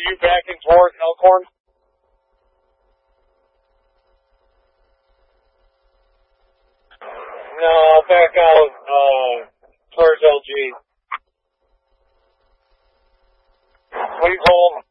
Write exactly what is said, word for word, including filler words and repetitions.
you backing towards Elkhorn? No, back out uh, towards L G. Please hold.